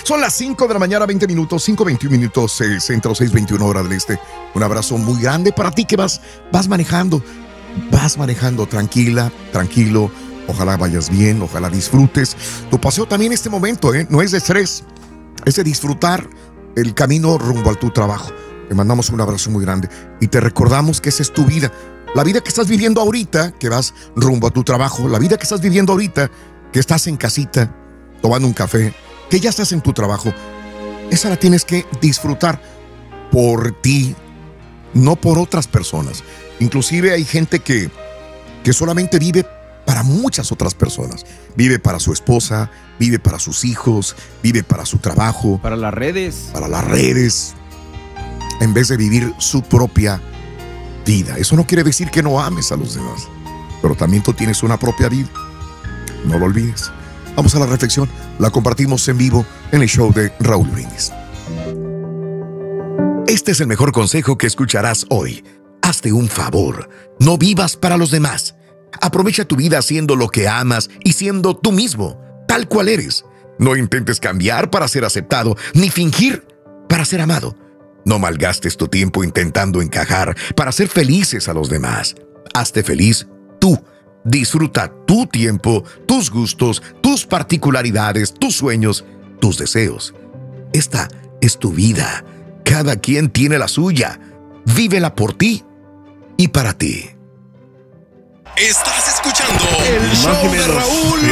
Son las 5 de la mañana, 20 minutos, 5:21 minutos, centro, 6:21 hora del este. Un abrazo muy grande para ti que vas manejando tranquila, tranquilo. Ojalá vayas bien, ojalá disfrutes tu paseo también este momento, no es de estrés, es de disfrutar el camino rumbo a tu trabajo. Te mandamos un abrazo muy grande y te recordamos que esa es tu vida. La vida que estás viviendo ahorita, que vas rumbo a tu trabajo, la vida que estás viviendo ahorita, que estás en casita, tomando un café, que ya estás en tu trabajo, esa la tienes que disfrutar por ti, no por otras personas. Inclusive hay gente que solamente vive para muchas otras personas. Vive para su esposa, vive para sus hijos, vive para su trabajo. Para las redes. Para las redes. En vez de vivir su propia vida. Eso no quiere decir que no ames a los demás. Pero también tú tienes una propia vida. No lo olvides. Vamos a la reflexión. La compartimos en vivo en el show de Raúl Brindis. Este es el mejor consejo que escucharás hoy. Hazte un favor. No vivas para los demás. Aprovecha tu vida haciendo lo que amas y siendo tú mismo, tal cual eres. No intentes cambiar para ser aceptado, ni fingir para ser amado. No malgastes tu tiempo intentando encajar para ser felices a los demás. Hazte feliz tú. Disfruta tu tiempo, tus gustos, tus particularidades, tus sueños, tus deseos. Esta es tu vida. Cada quien tiene la suya. Vívela por ti y para ti. Estás escuchando el show de Raúl